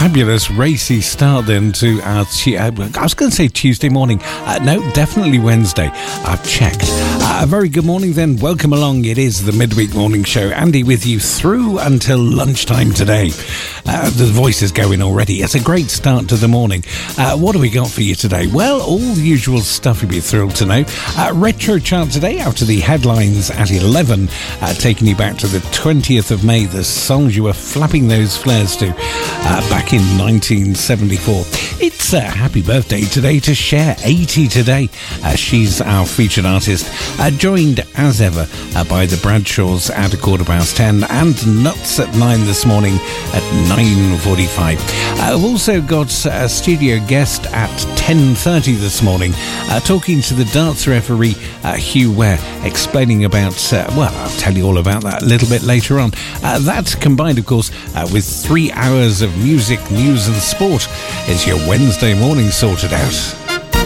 Fabulous racy start then to our I was going to say Tuesday morning. No, definitely Wednesday. I've checked. A very good morning then. Welcome along. It is the Midweek Morning Show. Andy with you through until lunchtime today. The voice is going already. It's a great start to the morning. What do we got for you today? Well, all the usual stuff you'll be thrilled to know. Retro chart today after the headlines at 11, taking you back to the 20th of May, the songs you were flapping those flares to back in 1974. It's a happy birthday today to Cher, 80 today. She's our featured artist, joined as ever by the Bradshaws at 10:15 and Nuts at 9 this morning at 9:45. I've also got a studio guest at 10:30 this morning, talking to the darts referee Hugh Ware, explaining about, well, I'll tell you all about that a little bit later on. That combined, of course, with 3 hours of music, news and sport is your Wednesday morning sorted out.